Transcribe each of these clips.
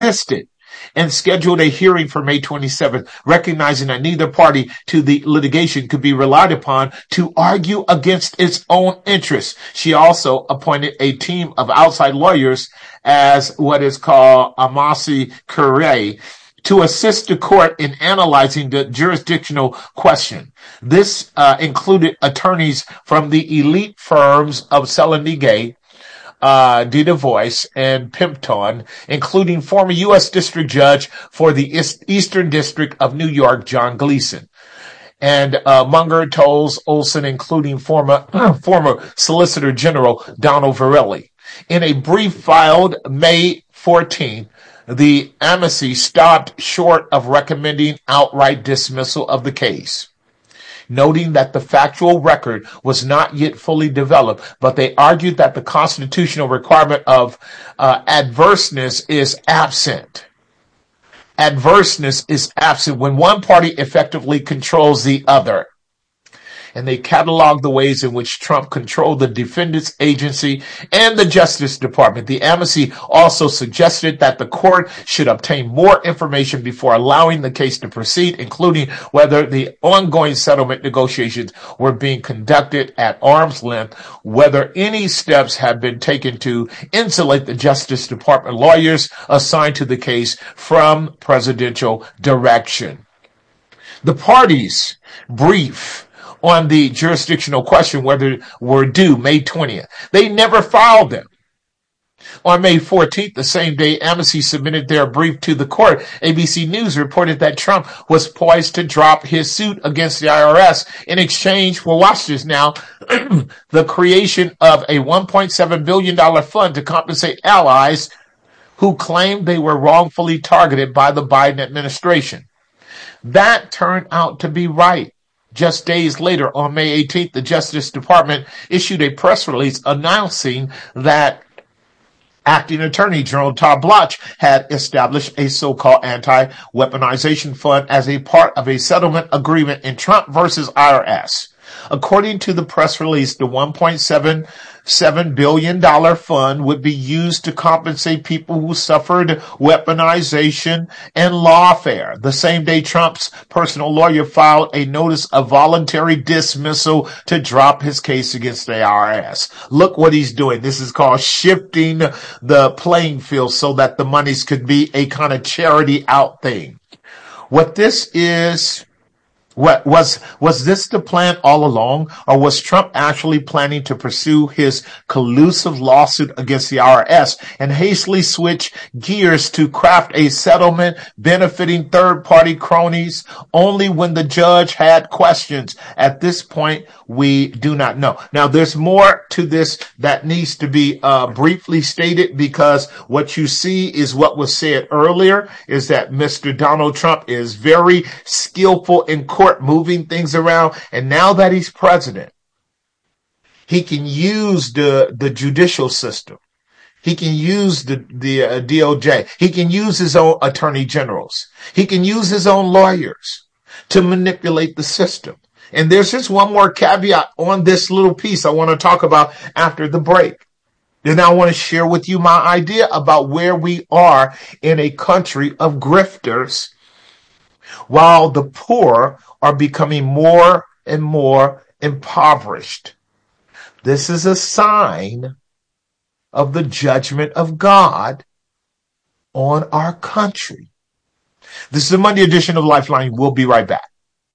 dismissed it and scheduled a hearing for May 27th, recognizing that neither party to the litigation could be relied upon to argue against its own interests. She also appointed a team of outside lawyers as what is called amicus curiae to assist the court in analyzing the jurisdictional question. This included attorneys from the elite firms of Selenige, DeDevois, and Pimpton, including former U.S. District Judge for the Eastern District of New York, John Gleeson, and Munger, Tolles, Olson, including former Solicitor General Donald Verrilli. In a brief filed May 14th, the amici stopped short of recommending outright dismissal of the case, noting that the factual record was not yet fully developed, but they argued that the constitutional requirement of adverseness is absent. Adverseness is absent when one party effectively controls the other. And they cataloged the ways in which Trump controlled the defendant's agency and the Justice Department. The amici also suggested that the court should obtain more information before allowing the case to proceed, including whether the ongoing settlement negotiations were being conducted at arm's length, whether any steps have been taken to insulate the Justice Department lawyers assigned to the case from presidential direction. The parties' brief on the jurisdictional question whether were due May 20th. They never filed them. On May 14th, the same day amici submitted their brief to the court, ABC News reported that Trump was poised to drop his suit against the IRS in exchange for, watch this now, the creation of a $1.7 billion fund to compensate allies who claimed they were wrongfully targeted by the Biden administration. That turned out to be right. Just days later, on May 18th, the Justice Department issued a press release announcing that Acting Attorney General Todd Blanche had established a so-called anti-weaponization fund as a part of a settlement agreement in Trump versus IRS. According to the press release, the $1.77 billion fund would be used to compensate people who suffered weaponization and lawfare. The same day, Trump's personal lawyer filed a notice of voluntary dismissal to drop his case against the IRS. Look what he's doing. This is called shifting the playing field so that the monies could be a kind of charity out thing. What this is... Was this the plan all along, or was Trump actually planning to pursue his collusive lawsuit against the IRS and hastily switch gears to craft a settlement benefiting third-party cronies only when the judge had questions? At this point, we do not know. Now, there's more to this that needs to be briefly stated, because what you see is what was said earlier, is that Mr. Donald Trump is very skillful in court moving things around, and now that he's president, he can use the judicial system. He can use the DOJ. He can use his own attorney generals. He can use his own lawyers to manipulate the system. And there's just one more caveat on this little piece I want to talk about after the break. Then I want to share with you my idea about where we are in a country of grifters, while the poor are becoming more and more impoverished. This is a sign of the judgment of God on our country. This is the Monday edition of Lifeline. We'll be right back.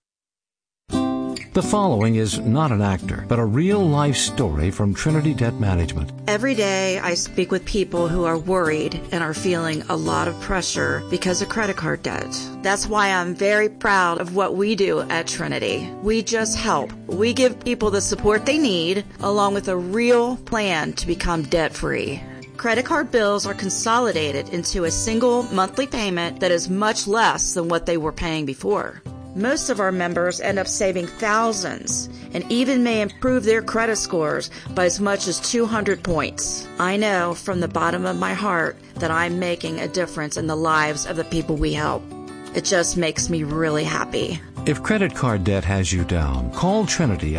The following is not an actor, but a real-life story from Trinity Debt Management. Every day I speak with people who are worried and are feeling a lot of pressure because of credit card debt. That's why I'm very proud of what we do at Trinity. We just help. We give people the support they need, along with a real plan to become debt-free. Credit card bills are consolidated into a single monthly payment that is much less than what they were paying before. Most of our members end up saving thousands and even may improve their credit scores by as much as 200 points. I know from the bottom of my heart that I'm making a difference in the lives of the people we help. It just makes me really happy. If credit card debt has you down, call Trinity at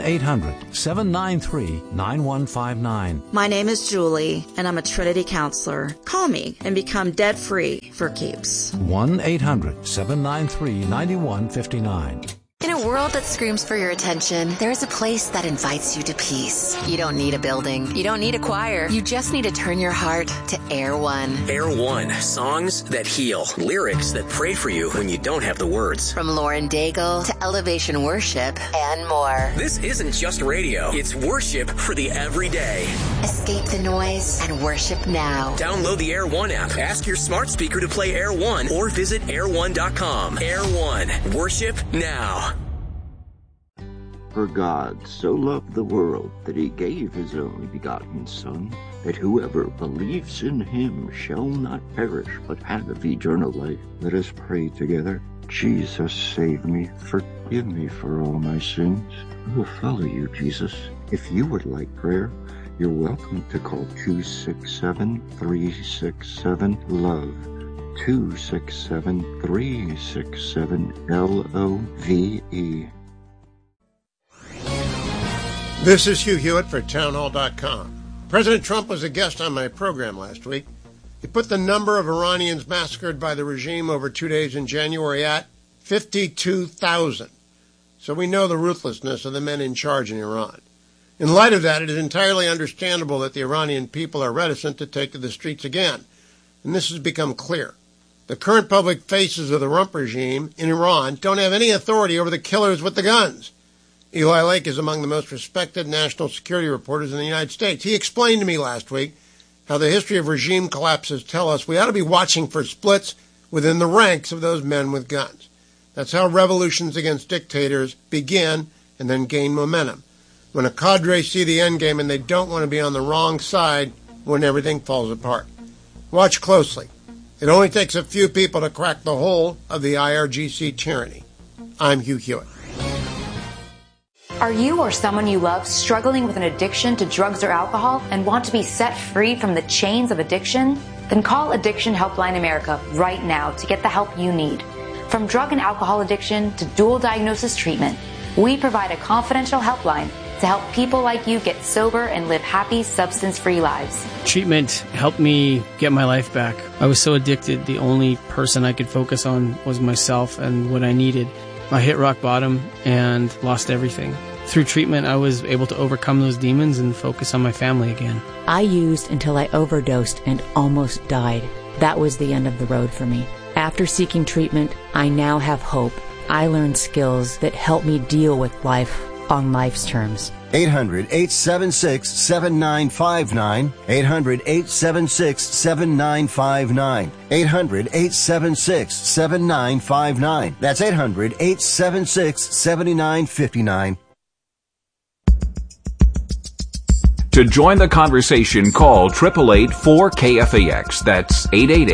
1-800-793-9159. My name is Julie, and I'm a Trinity counselor. Call me and become debt-free for keeps. 1-800-793-9159. In a world that screams for your attention, there is a place that invites you to peace. You don't need a building. You don't need a choir. You just need to turn your heart to Air One. Air One, songs that heal, lyrics that pray for you when you don't have the words. From Lauren Daigle to Elevation Worship and more. This isn't just radio. It's worship for the everyday. Escape the noise and worship now. Download the Air One app. Ask your smart speaker to play Air One or visit air1.com. Air One, worship now. For God so loved the world that he gave his only begotten Son, that whoever believes in him shall not perish, but have eternal life. Let us pray together. Jesus, save me. Forgive me for all my sins. I will follow you, Jesus. If you would like prayer, you're welcome to call 267-367-LOVE. 267-367-LOVE. This is Hugh Hewitt for townhall.com. President Trump was a guest on my program last week. He put the number of Iranians massacred by the regime over 2 days in January at 52,000. So we know the ruthlessness of the men in charge in Iran. In light of that, it is entirely understandable that the Iranian people are reticent to take to the streets again. And this has become clear. The current public faces of the rump regime in Iran don't have any authority over the killers with the guns. Eli Lake is among the most respected national security reporters in the United States. He explained to me last week how the history of regime collapses tell us we ought to be watching for splits within the ranks of those men with guns. That's how revolutions against dictators begin and then gain momentum. When a cadre see the end game and they don't want to be on the wrong side when everything falls apart. Watch closely. It only takes a few people to crack the whole of the IRGC tyranny. I'm Hugh Hewitt. Are you or someone you love struggling with an addiction to drugs or alcohol and want to be set free from the chains of addiction? Then call Addiction Helpline America right now to get the help you need. From drug and alcohol addiction to dual diagnosis treatment, we provide a confidential helpline to help people like you get sober and live happy, substance-free lives. Treatment helped me get my life back. I was so addicted, the only person I could focus on was myself and what I needed. I hit rock bottom and lost everything. Through treatment, I was able to overcome those demons and focus on my family again. I used until I overdosed and almost died. That was the end of the road for me. After seeking treatment, I now have hope. I learned skills that help me deal with life on life's terms. 800-876-7959. 800-876-7959. 800-876-7959. That's 800-876-7959. To join the conversation, call 888-4KFAX. That's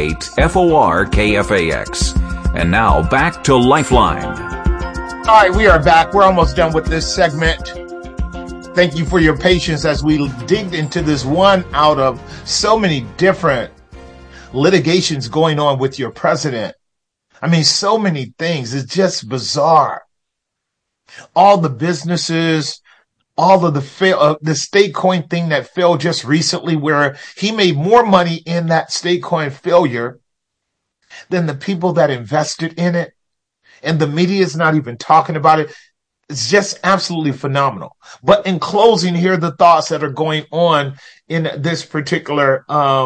888-FOR-KFAX. And now back to Lifeline. All right, we are back. We're almost done with this segment. Thank you for your patience as we digged into this one out of so many different litigations going on with your president. I mean, so many things. It's just bizarre. All the businesses, all of the state coin thing that failed just recently, where he made more money in that state coin failure than the people that invested in it. And the media is not even talking about it. It's just absolutely phenomenal. But in closing, here are the thoughts that are going on in this particular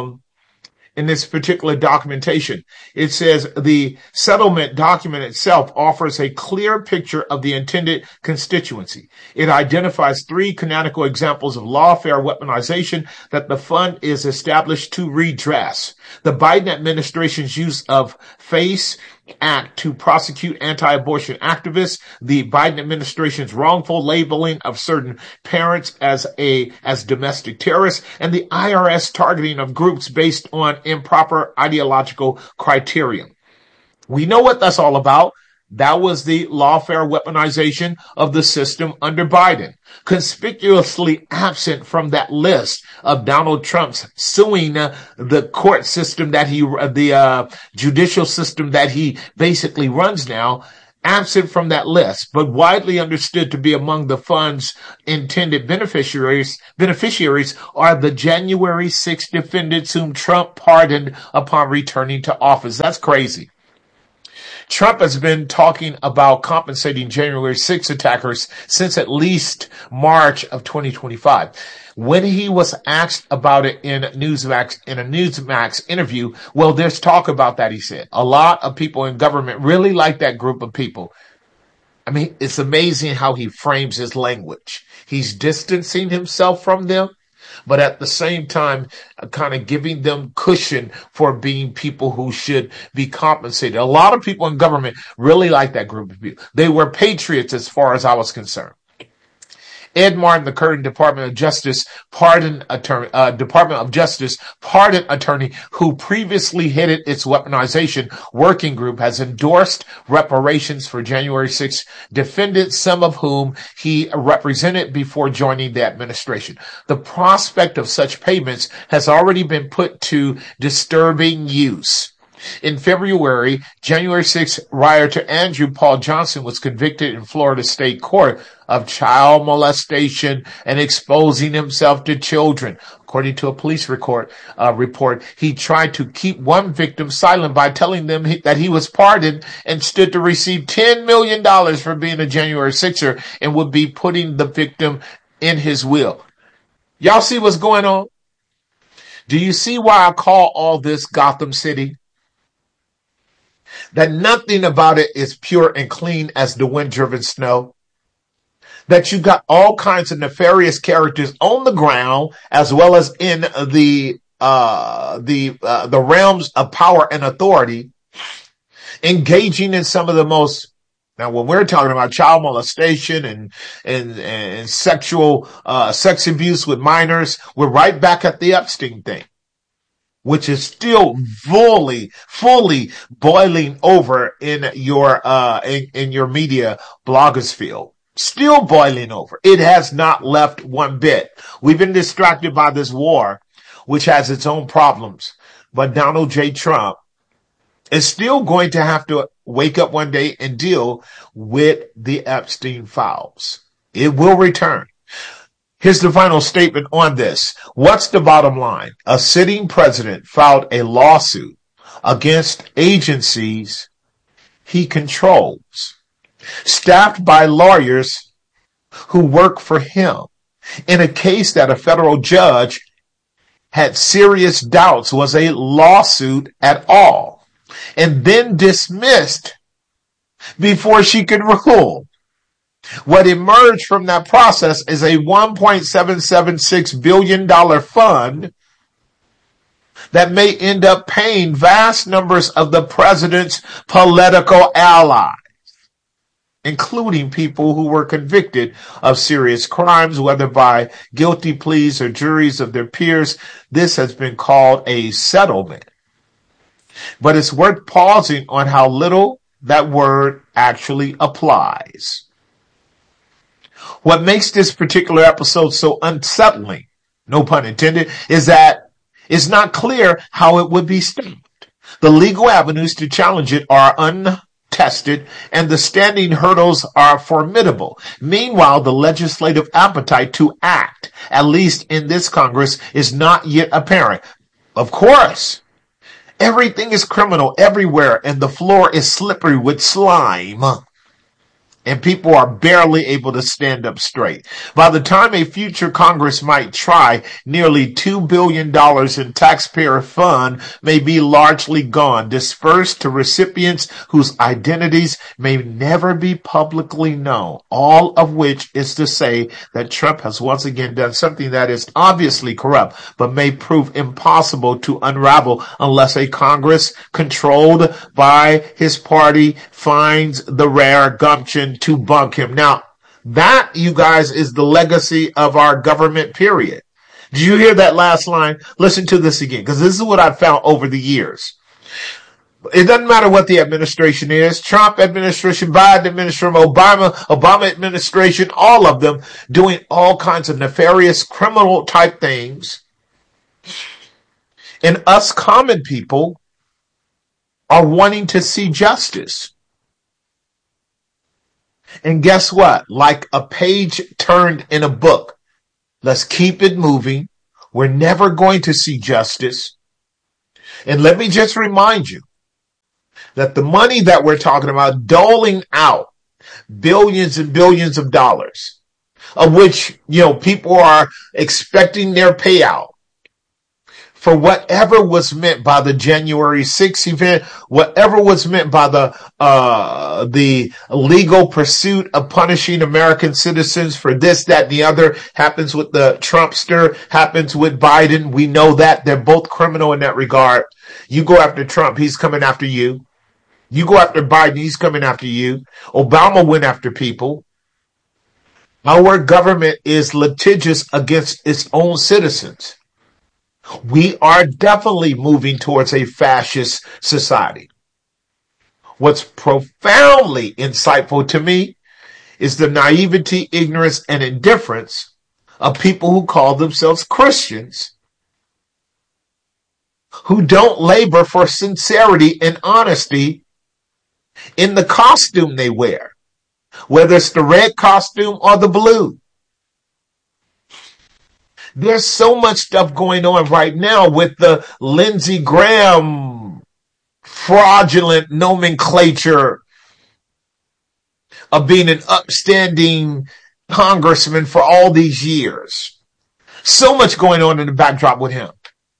documentation. It says the settlement document itself offers a clear picture of the intended constituency. It identifies 3 canonical examples of lawfare weaponization that the fund is established to redress. The Biden administration's use of FACE Act to prosecute anti-abortion activists, the Biden administration's wrongful labeling of certain parents as domestic terrorists, and the IRS targeting of groups based on improper ideological criterion. We know what that's all about. That was the lawfare weaponization of the system under Biden. Conspicuously absent from that list of Donald Trump's suing the court system the judicial system that he basically runs now, absent from that list, but widely understood to be among the fund's intended beneficiaries are the January 6 defendants whom Trump pardoned upon returning to office. That's crazy. Trump has been talking about compensating January 6 attackers since at least March of 2025. When he was asked about it in a Newsmax interview, well, there's talk about that, he said. A lot of people in government really like that group of people. I mean, it's amazing how he frames his language. He's distancing himself from them, but at the same time, kind of giving them cushion for being people who should be compensated. A lot of people in government really like that group of people. They were patriots as far as I was concerned. Ed Martin, the current Department of Justice pardon attorney who previously headed its weaponization working group, has endorsed reparations for January 6 defendants, some of whom he represented before joining the administration. The prospect of such payments has already been put to disturbing use. In February, January 6, rioter Andrew Paul Johnson was convicted in Florida State Court of child molestation and exposing himself to children. According to a police report, he tried to keep one victim silent by telling them that he was pardoned and stood to receive $10 million for being a January 6er and would be putting the victim in his will. Y'all see what's going on? Do you see why I call all this Gotham City? That nothing about it is pure and clean as the wind-driven snow. That you got all kinds of nefarious characters on the ground as well as in the realms of power and authority, engaging in some of the most. Now, when we're talking about child molestation and sexual sex abuse with minors, we're right back at the Epstein thing, which is still fully boiling over in your media bloggers field. Still boiling over. It has not left one bit. We've been distracted by this war, which has its own problems. But Donald J. Trump is still going to have to wake up one day and deal with the Epstein files. It will return. Here's the final statement on this. What's the bottom line? A sitting president filed a lawsuit against agencies he controls, staffed by lawyers who work for him, in a case that a federal judge had serious doubts was a lawsuit at all, and then dismissed before she could rule. What emerged from that process is a $1.776 billion fund that may end up paying vast numbers of the president's political allies, including people who were convicted of serious crimes, whether by guilty pleas or juries of their peers. This has been called a settlement. But it's worth pausing on how little that word actually applies. What makes this particular episode so unsettling, no pun intended, is that it's not clear how it would be stopped. The legal avenues to challenge it are untested, and the standing hurdles are formidable. Meanwhile, the legislative appetite to act, at least in this Congress, is not yet apparent. Of course, everything is criminal everywhere, and the floor is slippery with slime, and people are barely able to stand up straight. By the time a future Congress might try, nearly $2 billion in taxpayer fund may be largely gone, dispersed to recipients whose identities may never be publicly known. All of which is to say that Trump has once again done something that is obviously corrupt, but may prove impossible to unravel unless a Congress controlled by his party finds the rare gumption to bunk him. Now, that, you guys, is the legacy of our government, period. Did you hear that last line? Listen to this again, because this is what I've found over the years. It doesn't matter what the administration is. Trump administration, Biden administration, Obama administration, all of them doing all kinds of nefarious criminal type things. And us common people are wanting to see justice. And guess what? Like a page turned in a book. Let's keep it moving. We're never going to see justice. And let me just remind you that the money that we're talking about, doling out billions and billions of dollars, of which, people are expecting their payout for whatever was meant by the January 6th event, whatever was meant by the legal pursuit of punishing American citizens for this, that, and the other, happens with the Trumpster, happens with Biden. We know that. They're both criminal in that regard. You go after Trump, he's coming after you. You go after Biden, he's coming after you. Obama went after people. Our government is litigious against its own citizens. We are definitely moving towards a fascist society. What's profoundly insightful to me is the naivety, ignorance, and indifference of people who call themselves Christians, who don't labor for sincerity and honesty in the costume they wear, whether it's the red costume or the blue. There's so much stuff going on right now with the Lindsey Graham fraudulent nomenclature of being an upstanding congressman for all these years. So much going on in the backdrop with him.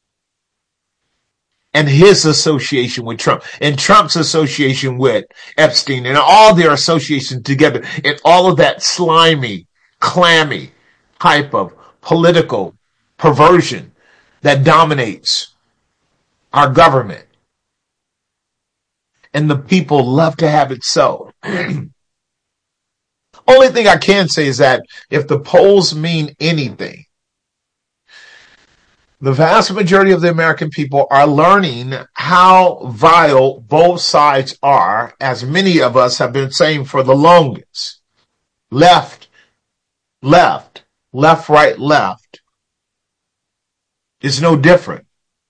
And his association with Trump, and Trump's association with Epstein, and all their associations together, and all of that slimy, clammy type of political perversion that dominates our government. And the people love to have it so. Only thing I can say is that if the polls mean anything, the vast majority of the American people are learning how vile both sides are, as many of us have been saying for the longest. Left, right, left is no different.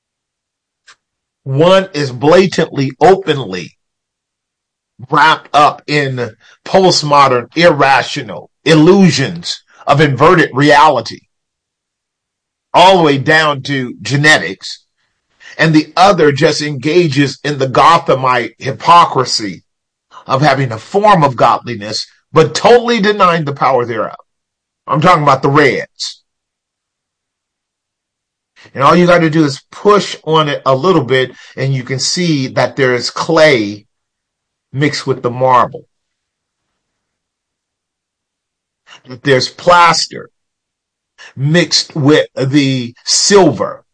One is blatantly, openly wrapped up in postmodern, irrational illusions of inverted reality, all the way down to genetics, and the other just engages in the Gothamite hypocrisy of having a form of godliness, but totally denying the power thereof. I'm talking about the Reds. And all you got to do is push on it a little bit, and you can see that there is clay mixed with the marble. That there's plaster mixed with the silver,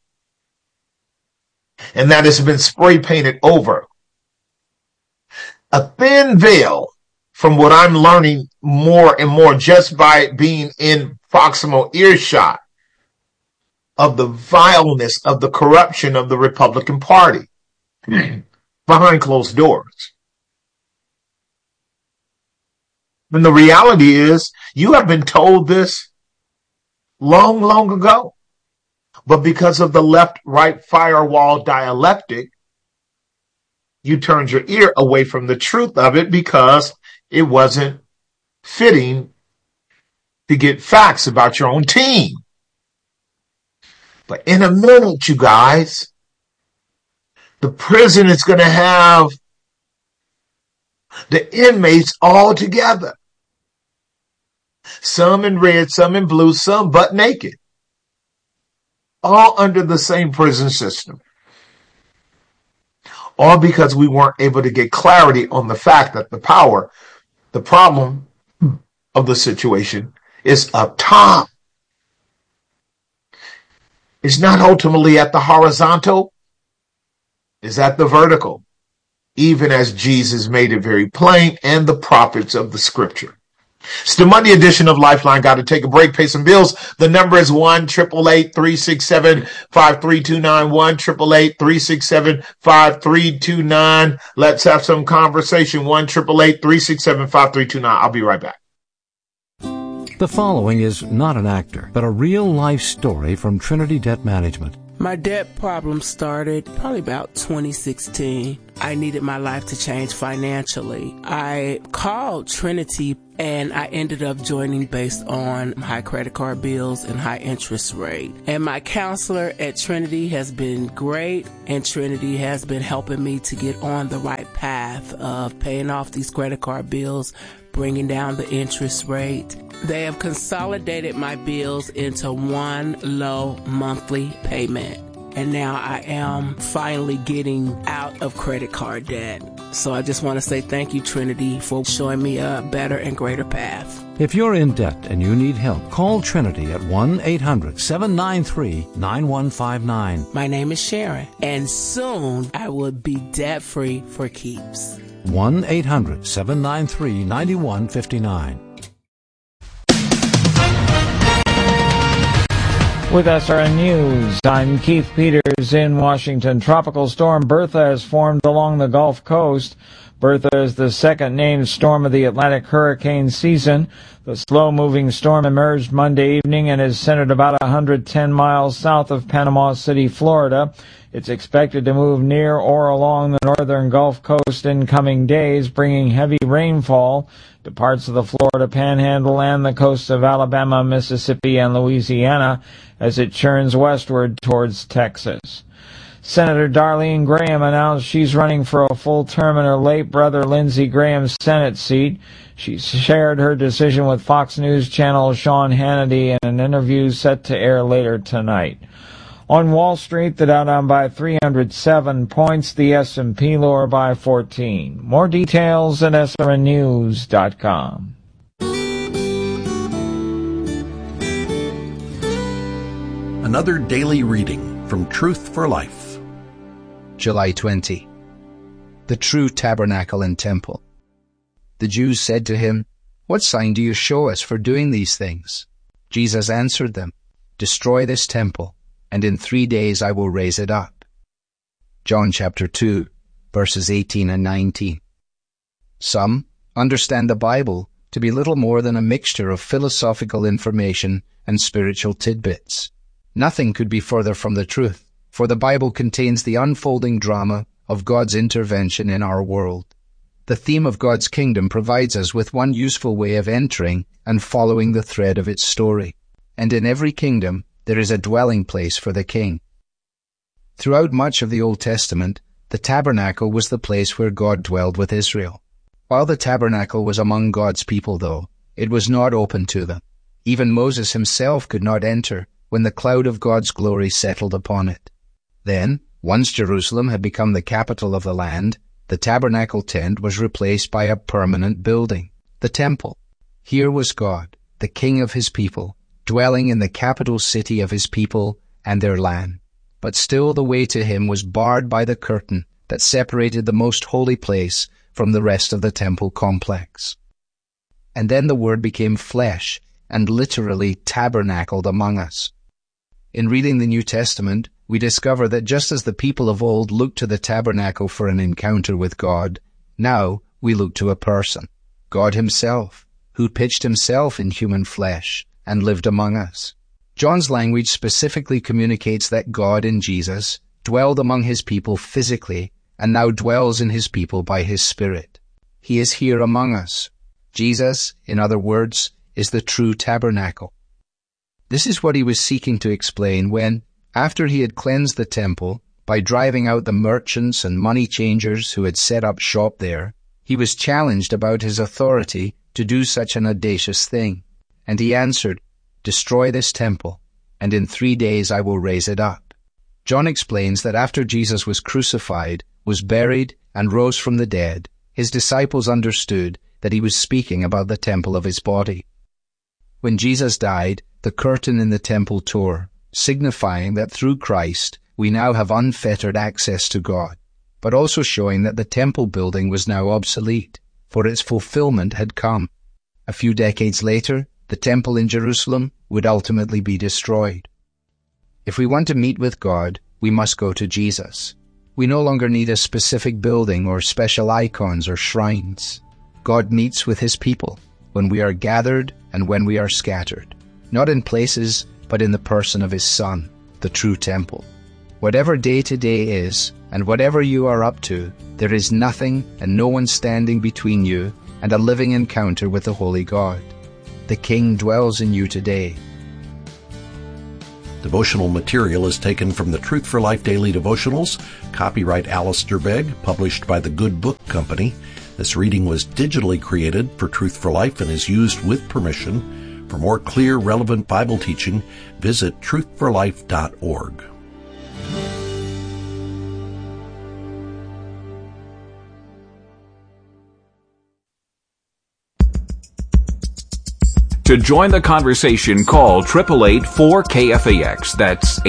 and that has been spray painted over. A thin veil, from what I'm learning more and more just by being in proximal earshot of the vileness of the corruption of the Republican Party behind closed doors. And the reality is, you have been told this long, long ago. But because of the left-right firewall dialectic, you turned your ear away from the truth of it because it wasn't fitting to get facts about your own team. But in a minute, you guys, the prison is going to have the inmates all together. Some in red, some in blue, some butt naked. All under the same prison system. All because we weren't able to get clarity on the fact that the problem of the situation is up top. It's not ultimately at the horizontal. It's at the vertical. Even as Jesus made it very plain and the prophets of the scripture. It's the Monday edition of Lifeline. Got to take a break, pay some bills. The number is 1-888-367-5329, 1-888-367-5329. Let's have some conversation. 1-888-367-5329. I'll be right back. The following is not an actor, but a real-life story from Trinity Debt Management. My debt problem started probably about 2016. I needed my life to change financially. I called Trinity and I ended up joining based on high credit card bills and high interest rate. And my counselor at Trinity has been great, and Trinity has been helping me to get on the right path of paying off these credit card bills, bringing down the interest rate. They have consolidated my bills into one low monthly payment. And now I am finally getting out of credit card debt. So I just want to say thank you, Trinity, for showing me a better and greater path. If you're in debt and you need help, call Trinity at 1-800-793-9159. My name is Sharon, and soon I will be debt-free for keeps. 1-800-793-9159. With SRN News, I'm Keith Peters in Washington. Tropical storm Bertha has formed along the Gulf Coast. Bertha is the second named storm of the Atlantic hurricane season. The slow-moving storm emerged Monday evening and is centered about 110 miles south of Panama City, Florida. It's expected to move near or along the northern Gulf Coast in coming days, bringing heavy rainfall to parts of the Florida Panhandle and the coasts of Alabama, Mississippi, and Louisiana as it churns westward towards Texas. Senator Darlene Graham announced she's running for a full term in her late brother Lindsey Graham's Senate seat. She shared her decision with Fox News Channel Sean Hannity in an interview set to air later tonight. On Wall Street, the Dow down by 307 points, the S&P lower by 14. More details at srnnews.com. Another daily reading from Truth for Life. July 20. The true tabernacle and temple. The Jews said to him, "What sign do you show us for doing these things?" Jesus answered them, "Destroy this temple, and in 3 days I will raise it up." John chapter 2, verses 18 and 19. Some understand the Bible to be little more than a mixture of philosophical information and spiritual tidbits. Nothing could be further from the truth, for the Bible contains the unfolding drama of God's intervention in our world. The theme of God's kingdom provides us with one useful way of entering and following the thread of its story. And in every kingdom, there is a dwelling place for the king. Throughout much of the Old Testament, the tabernacle was the place where God dwelled with Israel. While the tabernacle was among God's people, though, it was not open to them. Even Moses himself could not enter when the cloud of God's glory settled upon it. Then, once Jerusalem had become the capital of the land, the tabernacle tent was replaced by a permanent building, the temple. Here was God, the King of his people, dwelling in the capital city of his people and their land. But still the way to him was barred by the curtain that separated the most holy place from the rest of the temple complex. And then the Word became flesh and literally tabernacled among us. In reading the New Testament, we discover that just as the people of old looked to the tabernacle for an encounter with God, now we look to a person, God himself, who pitched himself in human flesh and lived among us. John's language specifically communicates that God in Jesus dwelled among his people physically and now dwells in his people by his Spirit. He is here among us. Jesus, in other words, is the true tabernacle. This is what he was seeking to explain when, after he had cleansed the temple by driving out the merchants and money changers who had set up shop there, he was challenged about his authority to do such an audacious thing. And he answered, "Destroy this temple, and in 3 days I will raise it up." John explains that after Jesus was crucified, was buried, and rose from the dead, his disciples understood that he was speaking about the temple of his body. When Jesus died, the curtain in the temple tore, signifying that through Christ we now have unfettered access to God, but also showing that the temple building was now obsolete, for its fulfillment had come. A few decades later, the temple in Jerusalem would ultimately be destroyed. If we want to meet with God, we must go to Jesus. We no longer need a specific building or special icons or shrines. God meets with His people when we are gathered and when we are scattered, not in places, but in the person of His Son, the true temple. Whatever day to day is, and whatever you are up to, there is nothing and no one standing between you and a living encounter with the Holy God. The King dwells in you today. Devotional material is taken from the Truth for Life Daily Devotionals, copyright Alistair Begg, published by the Good Book Company. This reading was digitally created for Truth for Life and is used with permission. For more clear, relevant Bible teaching, visit truthforlife.org. To join the conversation, call 888-4KFAX. That's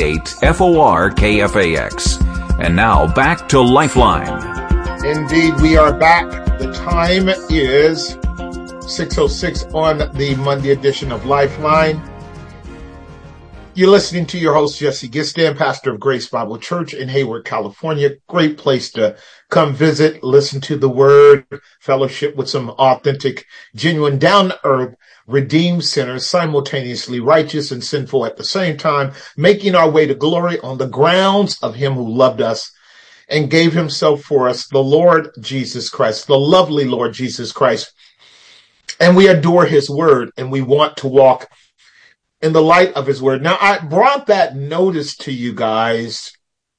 888-FOR-KFAX. And now back to Lifeline. Indeed, we are back. The time is 6:06 on the Monday edition of Lifeline. You're listening to your host, Jesse Gistan, pastor of Grace Bible Church in Hayward, California. Great place to come visit, listen to the Word, fellowship with some authentic, genuine, down-to-earth, redeemed sinners, simultaneously righteous and sinful at the same time, making our way to glory on the grounds of Him who loved us and gave Himself for us, the Lord Jesus Christ, the lovely Lord Jesus Christ. And we adore His Word, and we want to walk in the light of His Word. Now, I brought that notice to you guys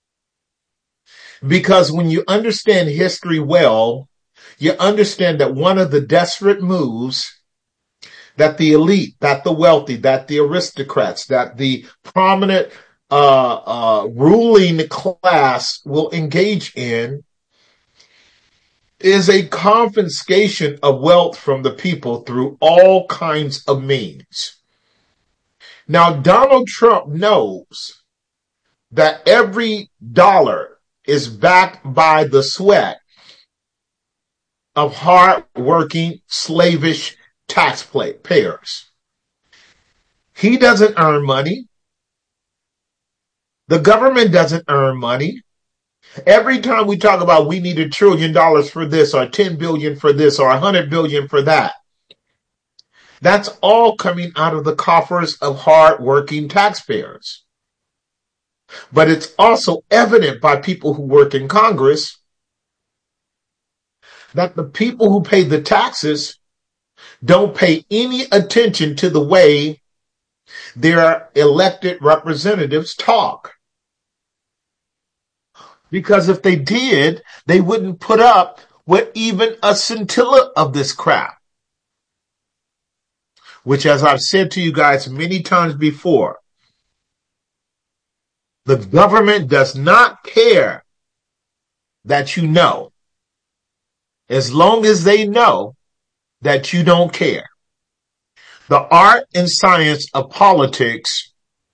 because when you understand history well, you understand that one of the desperate moves that the elite, that the wealthy, that the aristocrats, that the prominent ruling class will engage in is a confiscation of wealth from the people through all kinds of means. Now, Donald Trump knows that every dollar is backed by the sweat of hard-working, slavish taxpayers. He doesn't earn money. The government doesn't earn money. Every time we talk about we need $1 trillion for this or 10 billion for this or 100 billion for that, that's all coming out of the coffers of hard-working taxpayers. But it's also evident by people who work in Congress that the people who pay the taxes don't pay any attention to the way their elected representatives talk. Because if they did, they wouldn't put up with even a scintilla of this crap. Which, as I've said to you guys many times before, the government does not care that you know, as long as they know that you don't care. The art and science of politics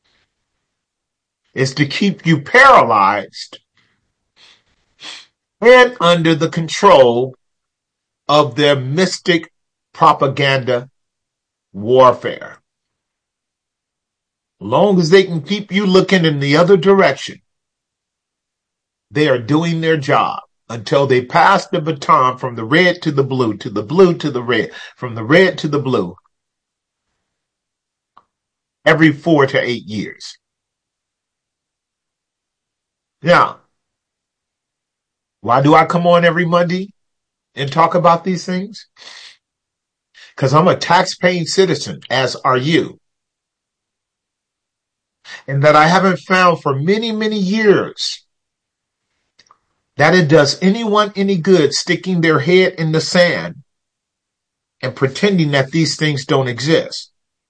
is to keep you paralyzed and under the control of their mystic propaganda warfare. As long as they can keep you looking in the other direction, they are doing their job until they pass the baton from the red to the blue, to the blue to the red, from the red to the blue, every 4 to 8 years. Now, why do I come on every Monday and talk about these things? Because I'm a tax-paying citizen, as are you. And that I haven't found for many, many years that it does anyone any good sticking their head in the sand and pretending that these things don't exist.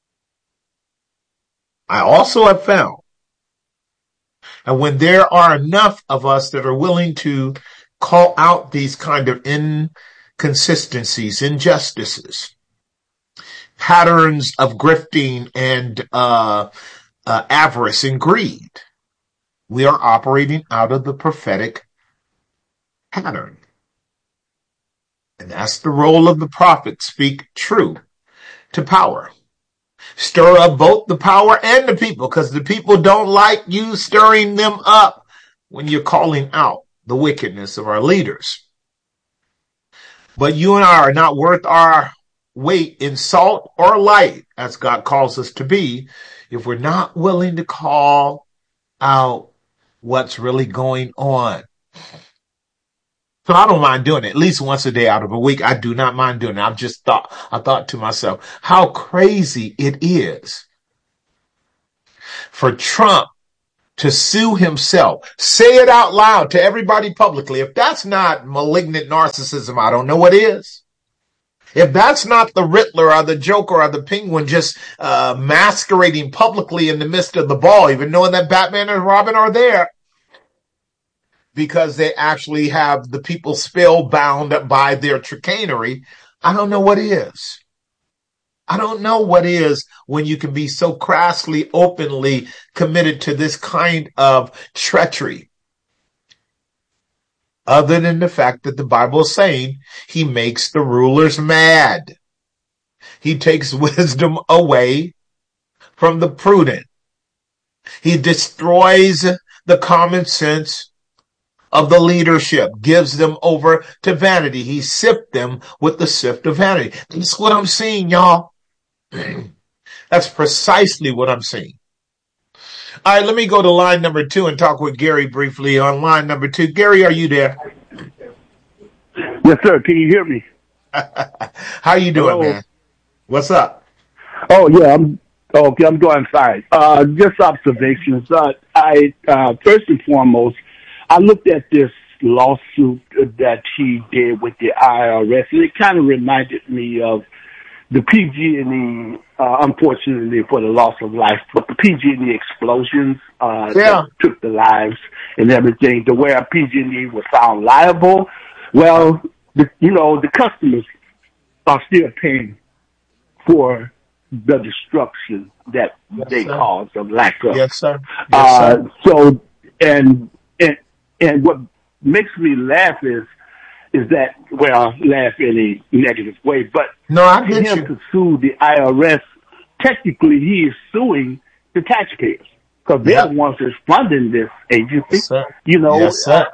I also have found that when there are enough of us that are willing to call out these kind of inconsistencies, injustices, patterns of grifting and avarice and greed, we are operating out of the prophetic pattern. And that's the role of the prophet. Speak true to power. Stir up both the power and the people, because the people don't like you stirring them up when you're calling out the wickedness of our leaders. But you and I are not worth our weight in salt or light, as God calls us to be, if we're not willing to call out what's really going on. So I don't mind doing it at least once a day out of a week. I do not mind doing it. I thought to myself, how crazy it is for Trump to sue himself. Say it out loud to everybody publicly. If that's not malignant narcissism, I don't know what is. If that's not the Riddler or the Joker or the Penguin just masquerading publicly in the midst of the ball, even knowing that Batman and Robin are there, because they actually have the people spellbound by their chicanery, I don't know what is. I don't know what is when you can be so crassly, openly committed to this kind of treachery. Other than the fact that the Bible is saying he makes the rulers mad. He takes wisdom away from the prudent. He destroys the common sense of the leadership, gives them over to vanity. He sifts them with the sift of vanity. That's what I'm seeing, y'all. That's precisely what I'm seeing. All right, let me go to line number 2 and talk with Gary briefly on line number 2. Gary, are you there? Yes, sir. Can you hear me? How you doing, man? What's up? Oh, yeah. I'm doing fine. Just observations. I first and foremost, I looked at this lawsuit that he did with the IRS, and it kind of reminded me of the PG&E, unfortunately for the loss of life, but the PG&E explosions that took the lives and everything, to where PG&E was found liable. Well, the customers are still paying for the destruction that they caused of lack of. Yes, sir. Yes, sir. So, and what makes me laugh is that, well, laugh in a negative way, but no, I get him you. to sue the IRS, technically he is suing the taxpayers, because they're the ones that's funding this agency. Yes, sir. Yes, sir.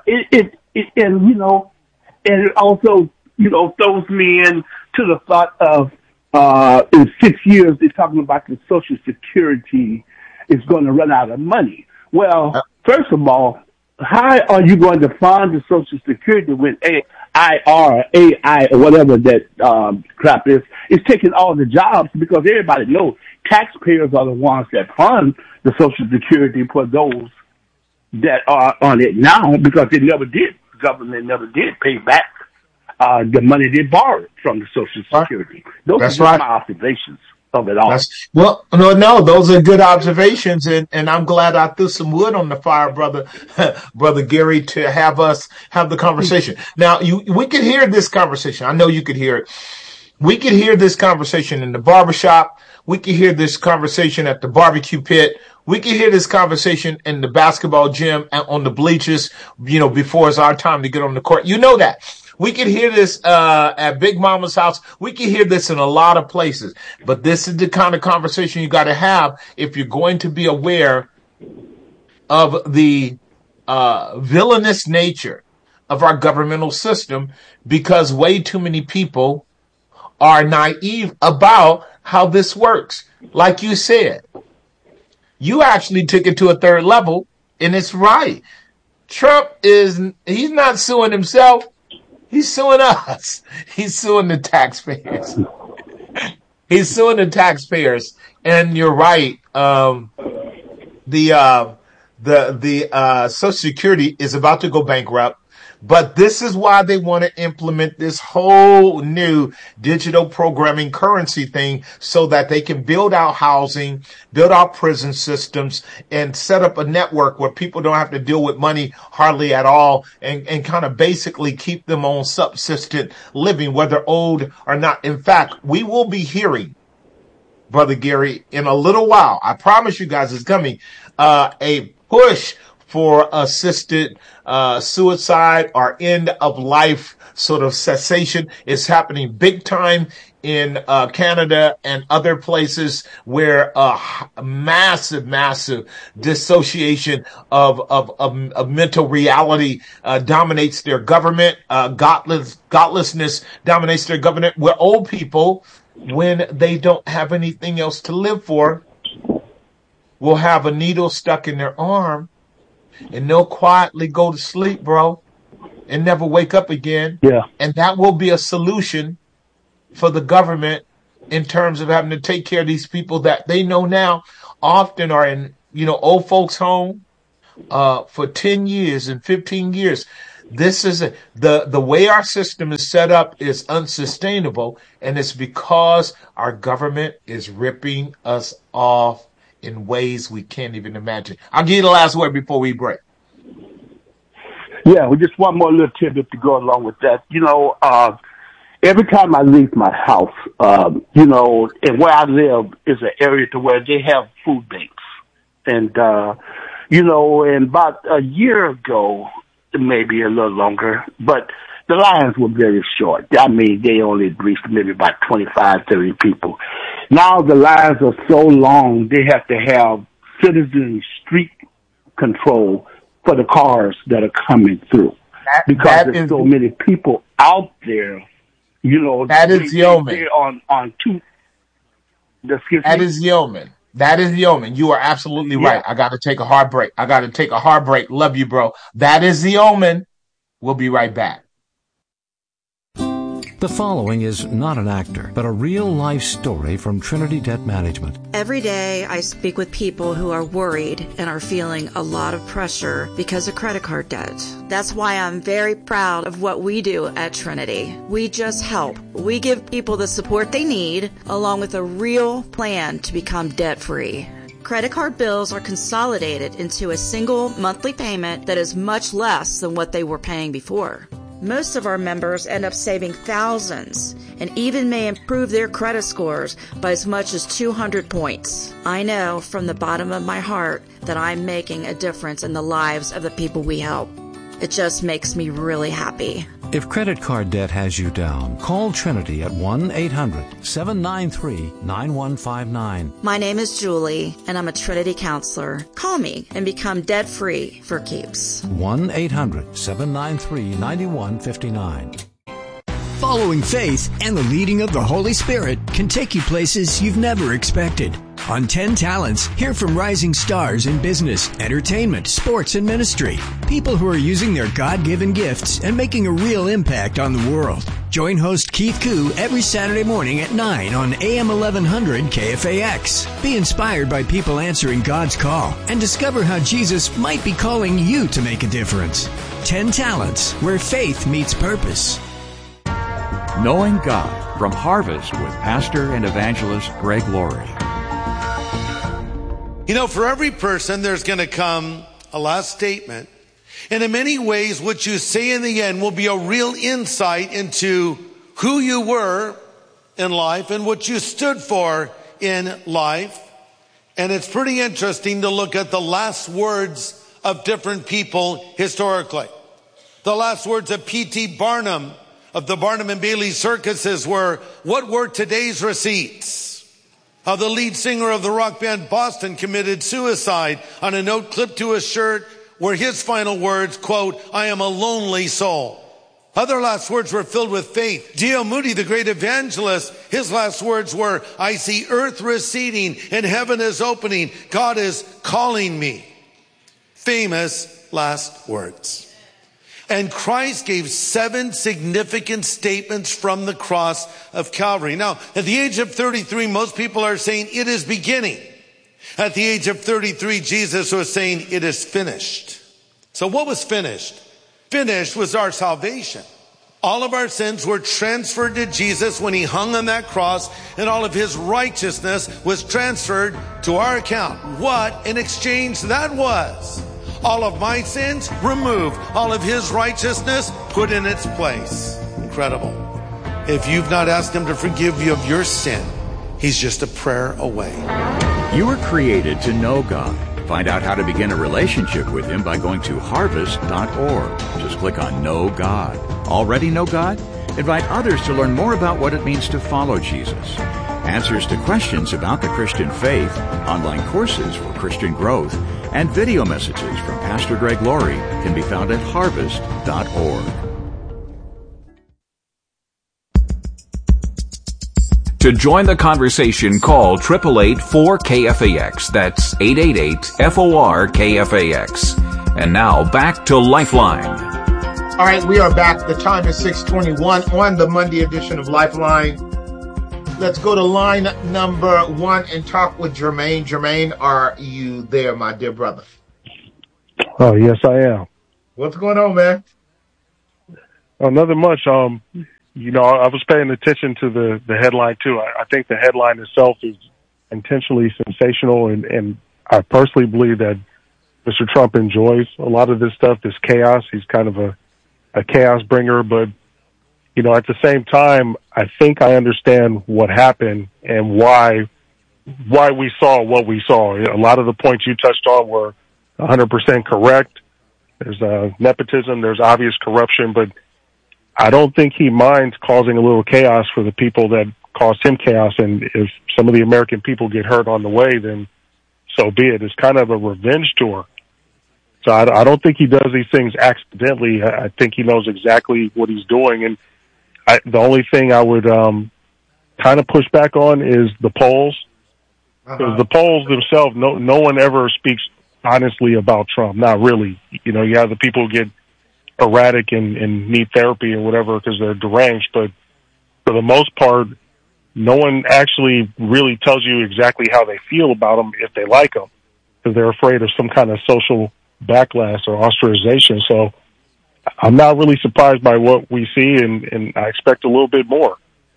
And it also, throws me into the thought of, in 6 years, they're talking about the Social Security is going to run out of money. Well, first of all, how are you going to fund the Social Security when AI or whatever that crap is taking all the jobs? Because everybody knows taxpayers are the ones that fund the Social Security for those that are on it now, because government never did pay back the money they borrowed from the Social Security. Those are just my observations of it all. No, those are good observations, and I'm glad I threw some wood on the fire, brother Gary, to have us have the conversation. Now, we could hear this conversation. I know you could hear it. We could hear this conversation in the barbershop. We could hear this conversation at the barbecue pit. We could hear this conversation in the basketball gym and on the bleachers, before it's our time to get on the court. You know that. We could hear this at Big Mama's house. We could hear this in a lot of places. But this is the kind of conversation you got to have if you're going to be aware of the villainous nature of our governmental system, because way too many people are naive about how this works. Like you said, you actually took it to a third level, and it's right. Trump he's not suing himself. He's suing us. He's suing the taxpayers. He's suing the taxpayers. And you're right. The Social Security is about to go bankrupt. But this is why they want to implement this whole new digital programming currency thing, so that they can build out housing, build out prison systems, and set up a network where people don't have to deal with money hardly at all, and kind of basically keep them on subsistent living, whether old or not. In fact, we will be hearing, Brother Gary, in a little while, I promise you guys it's coming, a push for assisted suicide or end of life sort of cessation is happening big time in Canada and other places where massive dissociation of mental reality dominates their government. Godlessness dominates their government, where old people, when they don't have anything else to live for, will have a needle stuck in their arm and they'll quietly go to sleep, bro, and never wake up again. Yeah. And that will be a solution for the government in terms of having to take care of these people that they know now often are in, old folks home for 10 years and 15 years. This is the way our system is set up is unsustainable, and it's because our government is ripping us off in ways we can't even imagine. I'll give you the last word before we break. Yeah, well, just one more little tidbit to go along with that. Every time I leave my house, and where I live is an area to where they have food banks. And, and about a year ago, maybe a little longer, but the lines were very short. I mean, they only reached maybe about 25, 30 people. Now the lines are so long, they have to have citizen street control for the cars that are coming through. Because there's so many people out there, That is yeoman. On two. That is yeoman. That is yeoman. You are absolutely right. I got to take a hard break. Love you, bro. That is yeoman. We'll be right back. The following is not an actor, but a real-life story from Trinity Debt Management. Every day I speak with people who are worried and are feeling a lot of pressure because of credit card debt. That's why I'm very proud of what we do at Trinity. We just help. We give people the support they need, along with a real plan to become debt-free. Credit card bills are consolidated into a single monthly payment that is much less than what they were paying before. Most of our members end up saving thousands and even may improve their credit scores by as much as 200 points. I know from the bottom of my heart that I'm making a difference in the lives of the people we help. It just makes me really happy. If credit card debt has you down, call Trinity at 1-800-793-9159. My name is Julie, and I'm a Trinity counselor. Call me and become debt-free for keeps. 1-800-793-9159. Following faith and the leading of the Holy Spirit can take you places you've never expected. On 10 Talents, hear from rising stars in business, entertainment, sports, and ministry. People who are using their God-given gifts and making a real impact on the world. Join host Keith Koo every Saturday morning at 9 on AM 1100 KFAX. Be inspired by people answering God's call and discover how Jesus might be calling you to make a difference. 10 Talents, where faith meets purpose. Knowing God from Harvest with Pastor and Evangelist Greg Laurie. For every person, there's going to come a last statement. And in many ways, what you say in the end will be a real insight into who you were in life and what you stood for in life. And it's pretty interesting to look at the last words of different people historically. The last words of P.T. Barnum of the Barnum and Bailey circuses were, "What were today's receipts?" How the lead singer of the rock band Boston committed suicide on a note clipped to his shirt where his final words, quote, "I am a lonely soul." Other last words were filled with faith. D.L. Moody, the great evangelist, his last words were, "I see earth receding and heaven is opening. God is calling me." Famous last words. And Christ gave 7 significant statements from the cross of Calvary. Now, at the age of 33, most people are saying it is beginning. At the age of 33, Jesus was saying it is finished. So what was finished? Finished was our salvation. All of our sins were transferred to Jesus when he hung on that cross, and all of his righteousness was transferred to our account. What an exchange that was. All of my sins removed, all of his righteousness put in its place. Incredible. If you've not asked him to forgive you of your sin, he's just a prayer away. You were created to know God, Find out how to begin a relationship with Him by going to harvest.org. Just click on Know God. Already know God? Invite others to learn more about what it means to follow Jesus. Answers to questions about the Christian faith, online courses for Christian growth, and video messages from Pastor Greg Laurie can be found at harvest.org. To join the conversation, call 888-4KFAX. That's 888-FOR-KFAX. And now back to Lifeline. All right, we are back. The time is 6:21 on the Monday edition of Lifeline. Let's go to line number 1 and talk with Jermaine. Jermaine, are you there, my dear brother? Oh, yes, I am. What's going on, man? Nothing much. I was paying attention to the headline, too. I think the headline itself is intentionally sensational, and I personally believe that Mr. Trump enjoys a lot of this stuff, this chaos. He's kind of a chaos bringer, but, at the same time, I think I understand what happened and why we saw what we saw. A lot of the points you touched on were 100% correct. There's nepotism, there's obvious corruption, but I don't think he minds causing a little chaos for the people that caused him chaos. And if some of the American people get hurt on the way, then so be it. It's kind of a revenge tour. So I don't think he does these things accidentally. I think he knows exactly what he's doing. And the only thing I would kind of push back on is the polls. Because the polls themselves, no one ever speaks honestly about Trump. Not really. You have the people who get erratic and need therapy or whatever because they're deranged, but for the most part, no one actually really tells you exactly how they feel about them if they like them, because they're afraid of some kind of social backlash or ostracization. So I'm not really surprised by what we see, and I expect a little bit more.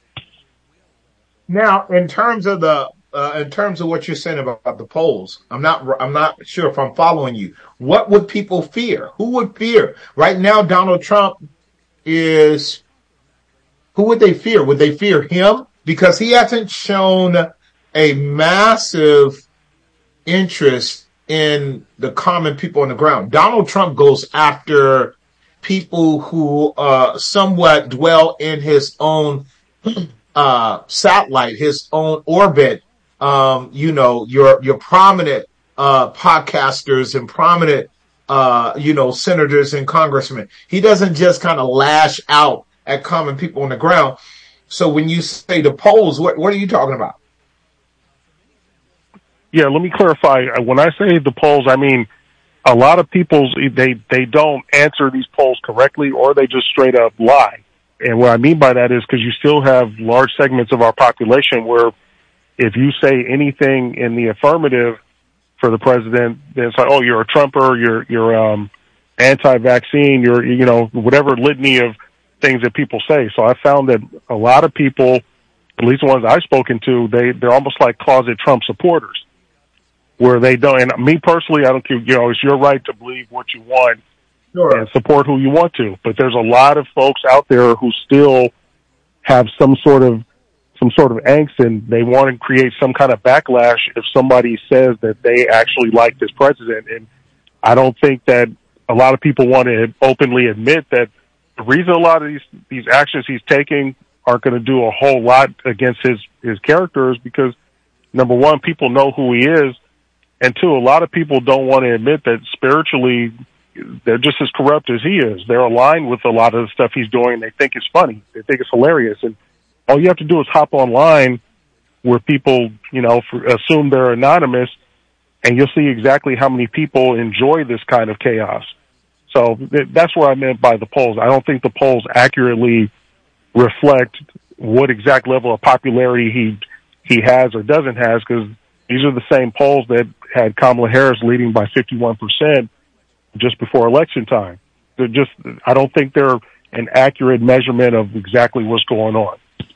Now, in terms of what you're saying about the polls, I'm not sure if I'm following you. What would people fear? Who would fear? Right now, Donald Trump is, who would they fear? Would they fear him? Because he hasn't shown a massive interest in the common people on the ground. Donald Trump goes after people who somewhat dwell in his own satellite, his own orbit. Your prominent podcasters and prominent senators and congressmen. He doesn't just kind of lash out at common people on the ground. So when you say the polls, what are you talking about? Yeah, let me clarify. When I say the polls, I mean a lot of people, they don't answer these polls correctly, or they just straight up lie. And what I mean by that is because you still have large segments of our population where if you say anything in the affirmative for the president, then it's like, oh, you're a Trumper, you're anti-vaccine, you're whatever litany of things that people say. So I found that a lot of people, at least the ones I've spoken to, they're almost like closet Trump supporters, where they don't. And me personally, I don't care. It's your right to believe what you want and support who you want to. But there's a lot of folks out there who still have some sort of angst, and they want to create some kind of backlash if somebody says that they actually like this president. And I don't think that a lot of people want to openly admit that the reason a lot of these actions he's taking aren't going to do a whole lot against his character is because, number one, people know who he is, and two, a lot of people don't want to admit that spiritually they're just as corrupt as he is. They're aligned with a lot of the stuff he's doing. They think it's funny. They think it's hilarious. And all you have to do is hop online where people, assume they're anonymous, and you'll see exactly how many people enjoy this kind of chaos. So that's what I meant by the polls. I don't think the polls accurately reflect what exact level of popularity he has or doesn't have, because these are the same polls that had Kamala Harris leading by 51% just before election time. I don't think they're an accurate measurement of exactly what's going on.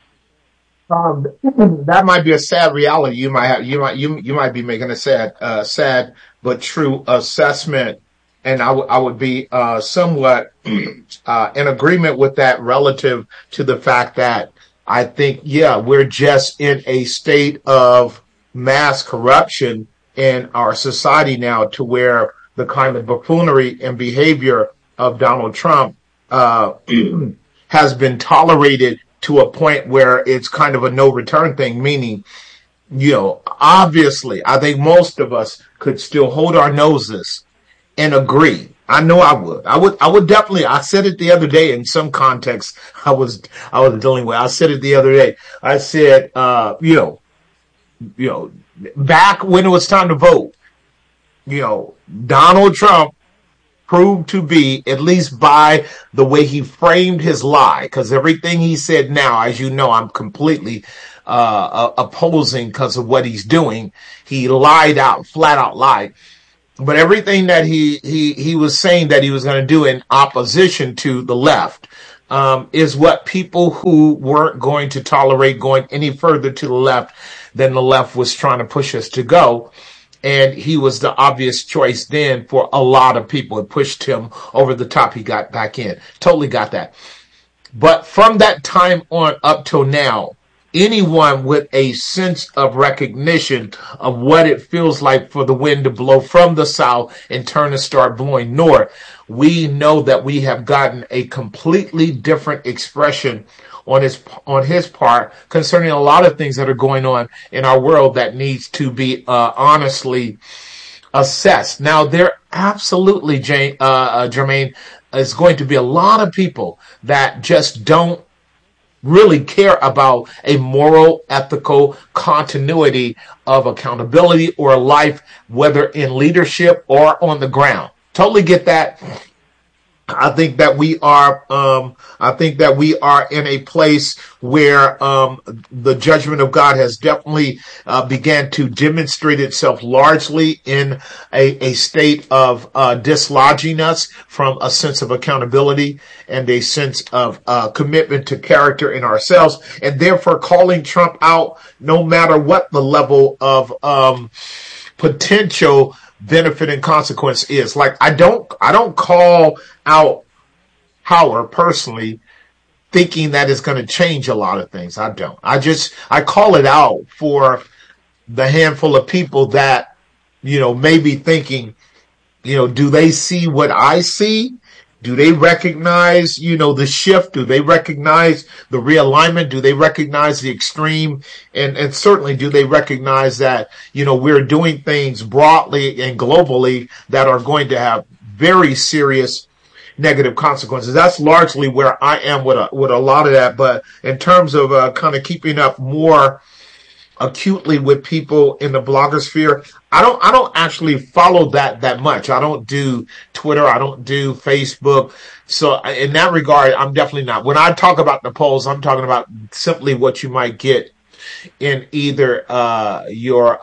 That might be a sad reality. You might be making a sad but true assessment, and I would be somewhat in agreement with that relative to the fact that I think we're just in a state of mass corruption in our society now to where the kind of buffoonery and behavior of Donald Trump has been tolerated to a point where it's kind of a no return thing, meaning, obviously, I think most of us could still hold our noses and agree. I know I would. I would definitely. I said it the other day in some context I was dealing with. I said it the other day. I said, back when it was time to vote, Donald Trump proved to be, at least by the way he framed his lie, because everything he said now, as you know, I'm completely opposing because of what he's doing. He lied out, flat out lied. But everything that he was saying that he was going to do in opposition to the left is what people who weren't going to tolerate going any further to the left than the left was trying to push us to go. And he was the obvious choice then for a lot of people. It pushed him over the top. He got back in. Totally got that. But from that time on up till now, anyone with a sense of recognition of what it feels like for the wind to blow from the south and turn and start blowing north, we know that we have gotten a completely different expression on his part concerning a lot of things that are going on in our world that needs to be honestly assessed. Now, there absolutely, Jermaine, is going to be a lot of people that just don't really care about a moral, ethical continuity of accountability or life, whether in leadership or on the ground. Totally get that. I think that we are in a place where the judgment of God has definitely began to demonstrate itself largely in a state of dislodging us from a sense of accountability and a sense of commitment to character in ourselves, and therefore calling Trump out no matter what the level of potential benefit and consequence is. Like, I don't call out Howard personally thinking that it's going to change a lot of things. I don't. I call it out for the handful of people that, may be thinking, do they see what I see? Do they recognize, the shift? Do they recognize the realignment? Do they recognize the extreme? And certainly do they recognize that, we're doing things broadly and globally that are going to have very serious negative consequences? That's largely where I am with a lot of that. But in terms of kind of keeping up more acutely with people in the blogosphere, I don't actually follow that much. I don't do Twitter. I don't do Facebook. So in that regard, I'm definitely not. When I talk about the polls, I'm talking about simply what you might get in either your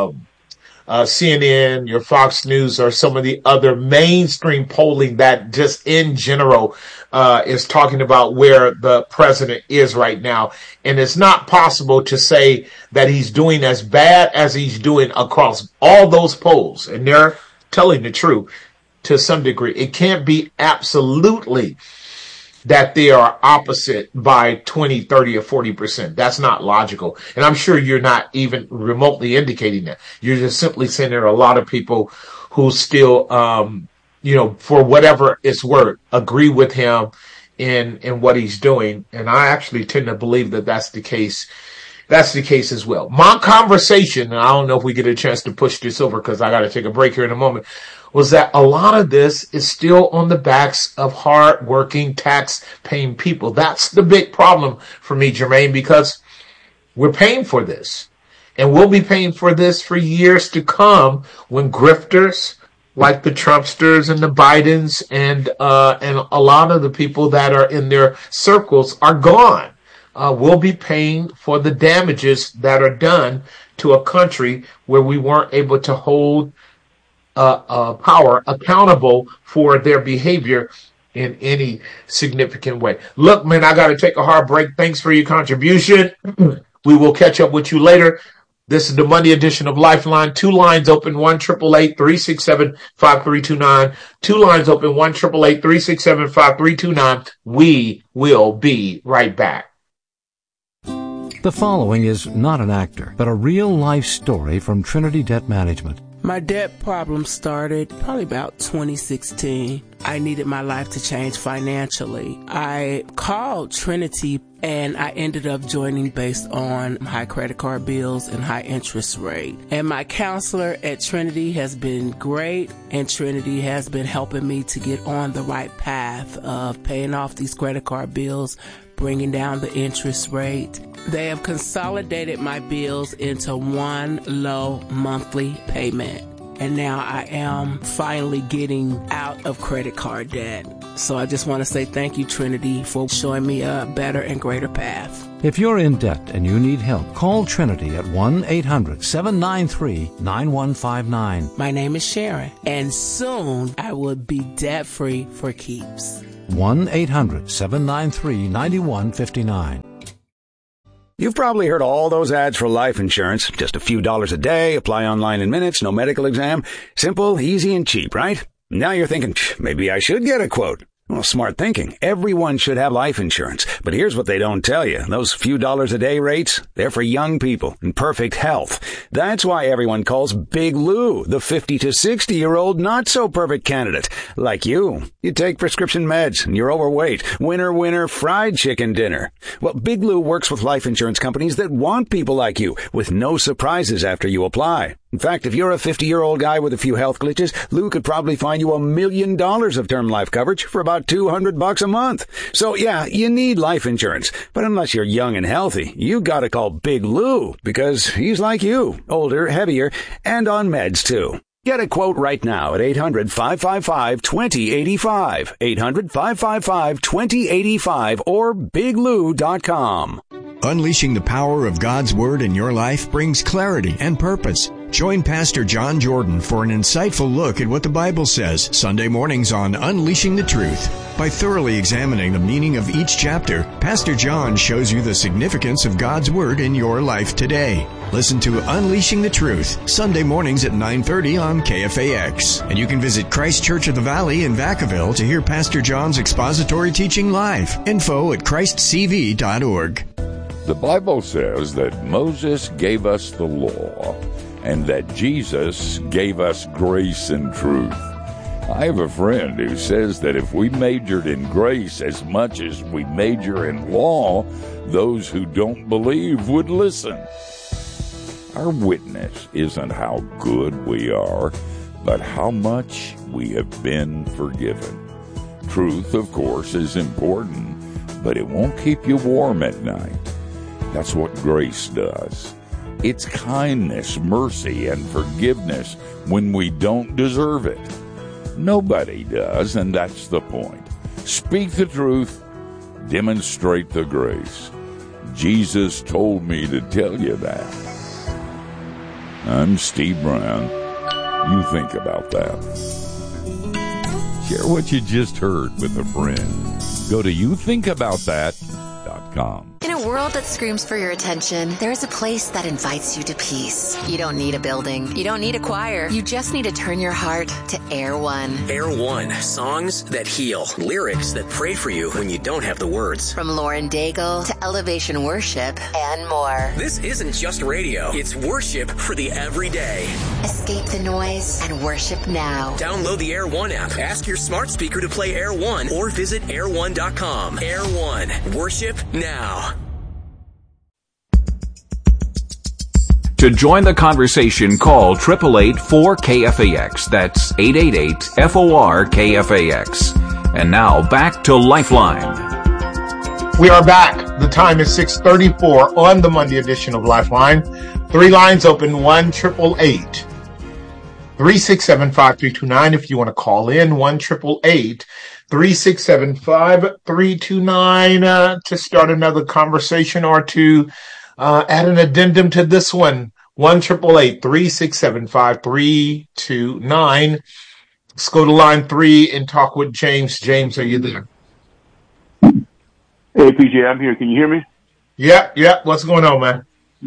CNN, your Fox News, or some of the other mainstream polling that just in general is talking about where the president is right now. And it's not possible to say that he's doing as bad as he's doing across all those polls. And they're telling the truth to some degree. It can't be absolutely that they are opposite by 20, 30, or 40%. That's not logical. And I'm sure you're not even remotely indicating that. You're just simply saying there are a lot of people who still, for whatever it's worth, agree with him in what he's doing. And I actually tend to believe that that's the case. That's the case as well. My conversation, and I don't know if we get a chance to push this over because I got to take a break here in a moment, was that a lot of this is still on the backs of hard-working, tax-paying people. That's the big problem for me, Jermaine, because we're paying for this. And we'll be paying for this for years to come when grifters like the Trumpsters and the Bidens and a lot of the people that are in their circles are gone. We'll be paying for the damages that are done to a country where we weren't able to hold power accountable for their behavior in any significant way. Look, man, I got to take a hard break. Thanks for your contribution. We will catch up with you later. This is the Monday edition of Lifeline. 2 lines open, 1-888-367-5329. 2 lines open, 1-888-367-5329. We will be right back. The following is not an actor, but a real-life story from Trinity Debt Management. My debt problem started probably about 2016. I needed my life to change financially. I called Trinity and I ended up joining based on high credit card bills and high interest rate. And my counselor at Trinity has been great, and Trinity has been helping me to get on the right path of paying off these credit card bills, bringing down the interest rate. They have consolidated my bills into one low monthly payment. And now I am finally getting out of credit card debt. So I just want to say thank you, Trinity, for showing me a better and greater path. If you're in debt and you need help, call Trinity at 1-800-793-9159. My name is Sharon, and soon I will be debt-free for keeps. 1-800-793-9159. You've probably heard all those ads for life insurance. Just a few dollars a day, apply online in minutes, no medical exam. Simple, easy, and cheap, right? Now you're thinking, maybe I should get a quote. Well, smart thinking. Everyone should have life insurance. But here's what they don't tell you. Those few dollars a day rates, they're for young people in perfect health. That's why everyone calls Big Lou the 50 to 60-year-old not-so-perfect candidate. Like you. You take prescription meds and you're overweight. Winner, fried chicken dinner. Well, Big Lou works with life insurance companies that want people like you with no surprises after you apply. In fact, if you're a 50-year-old guy with a few health glitches, Lou could probably find you $1 million of term life coverage for about $200 a month. So yeah, you need life insurance. But unless you're young and healthy, you gotta call Big Lou because he's like you, older, heavier, and on meds too. Get a quote right now at 800-555-2085, 800-555-2085, or biglou.com. Unleashing the power of God's Word in your life brings clarity and purpose. Join Pastor John Jordan for an insightful look at what the Bible says Sunday mornings on Unleashing the Truth. By thoroughly examining the meaning of each chapter, Pastor John shows you the significance of God's Word in your life today. Listen to Unleashing the Truth, Sunday mornings at 9:30 on KFAX. And you can visit Christ Church of the Valley in Vacaville to hear Pastor John's expository teaching live. Info at christcv.org. The Bible says that Moses gave us the law and that Jesus gave us grace and truth. I have a friend who says that if we majored in grace as much as we major in law, those who don't believe would listen. Our witness isn't how good we are, but how much we have been forgiven. Truth, of course, is important, but it won't keep you warm at night. That's what grace does. It's kindness, mercy, and forgiveness when we don't deserve it. Nobody does, and that's the point. Speak the truth, demonstrate the grace. Jesus told me to tell you that. I'm Steve Brown. You think about that. Share what you just heard with a friend. Go to youthinkaboutthat.com. In a world that screams for your attention, there is a place that invites you to peace. You don't need a building. You don't need a choir. You just need to turn your heart to Air One. Air One, songs that heal, lyrics that pray for you when you don't have the words. From Lauren Daigle to Elevation Worship and more. This isn't just radio. It's worship for the everyday. Escape the noise and worship now. Download the Air One app. Ask your smart speaker to play Air One or visit air1.com. Air One, worship now. To join the conversation, call 888-4KFAX. That's 888-FOR-KFAX. And now back to Lifeline. We are back. The time is 6:34 on the Monday edition of Lifeline. 3 lines open, 1-888-367-5329 if you want to call in, 1-888-367-5329 to start another conversation or to add an addendum to this one. 1-888-367-5329. Let's go to line 3 and talk with James. James, are you there? Hey, PJ, I'm here. Can you hear me? Yeah. What's going on, man?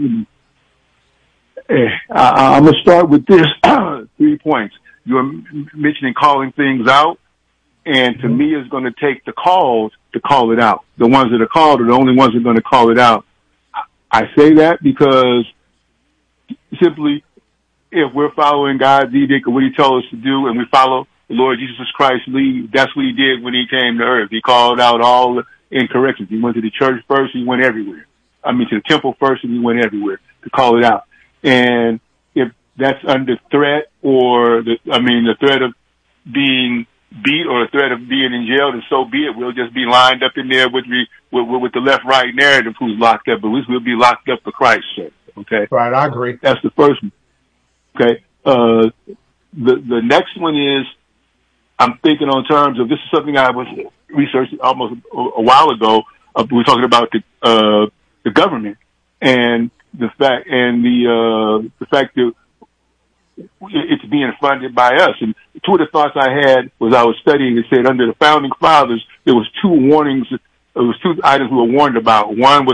Hey, I'm going to start with this 3 points. You were mentioning calling things out, and to me, it's going to take the calls to call it out. The ones that are called are the only ones that are going to call it out. I say that because simply, if we're following God's edict or what he told us to do, and we follow the Lord Jesus Christ's lead, that's what he did when he came to earth. He called out all the incorrections. He went to the church first, he went everywhere. I mean, to the temple first, and he went everywhere to call it out. And if that's under threat or the threat of being beat or the threat of being in jail, then so be it. We'll just be lined up in there with the left-right narrative who's locked up, but we'll be locked up for Christ's sake. Okay? Right, I agree. That's the first one. Okay? The next one is, I'm thinking on terms of, this is something I was researching almost a while ago. We were talking about the government and the fact that it's being funded by us. And two of the thoughts I had was I was studying, it said under the founding fathers, there was two items we were warned about. One was